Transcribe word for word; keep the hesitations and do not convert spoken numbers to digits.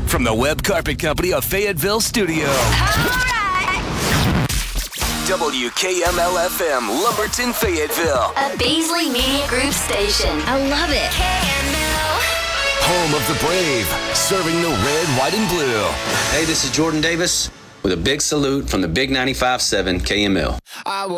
from the Web Carpet Company of Fayetteville Studio. All right. W K M L F M, Lumberton, Fayetteville. A Beasley Media Group station. I love it. K M L. Home of the brave, serving the red, white, and blue. Hey, this is Jordan Davis with a big salute from the Big ninety-five point seven K M L. I